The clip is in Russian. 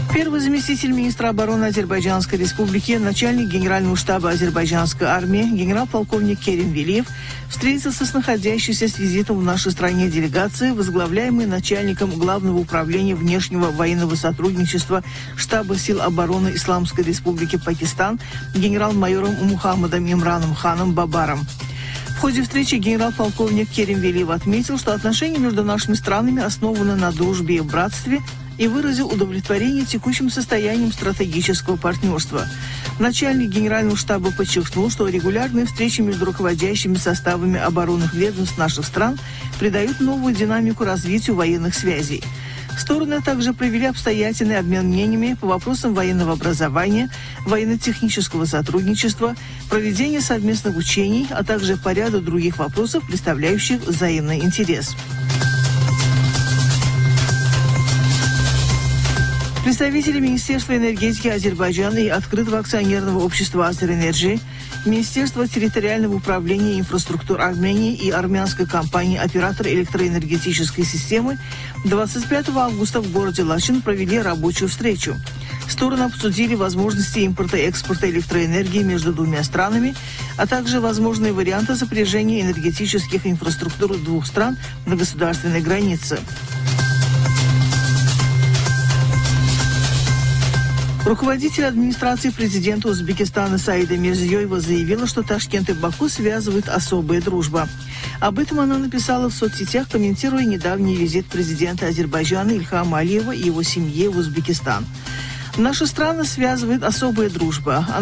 Первый заместитель министра обороны Азербайджанской республики, начальник генерального штаба азербайджанской армии, генерал-полковник Керим Велиев встретился с находящейся с визитом в нашей стране делегацией, возглавляемой начальником Главного управления внешнего военного сотрудничества штаба сил обороны Исламской республики Пакистан генерал-майором Мухаммадом Имраном Ханом Бабаром. В ходе встречи генерал-полковник Керим Велиев отметил, что отношения между нашими странами основаны на дружбе и братстве, и выразил удовлетворение текущим состоянием стратегического партнерства. Начальник генерального штаба подчеркнул, что регулярные встречи между руководящими составами оборонных ведомств наших стран придают новую динамику развитию военных связей. Стороны также провели обстоятельный обмен мнениями по вопросам военного образования, военно-технического сотрудничества, проведения совместных учений, а также по ряду других вопросов, представляющих взаимный интерес. Представители Министерства энергетики Азербайджана и Открытого акционерного общества «Азерэнерджи», Министерства территориального управления и инфраструктуры Армении и армянской компании «Оператор электроэнергетической системы» 25 августа в городе Лачин провели рабочую встречу. Стороны обсудили возможности импорта и экспорта электроэнергии между двумя странами, а также возможные варианты сопряжения энергетических инфраструктур двух стран на государственной границе. Руководитель администрации президента Узбекистана Саида Мирзиёева заявила, что Ташкент и Баку связывает особая дружба. Об этом она написала в соцсетях, комментируя недавний визит президента Азербайджана Ильхама Алиева и его семьи в Узбекистан. Наши страны связывает особая дружба.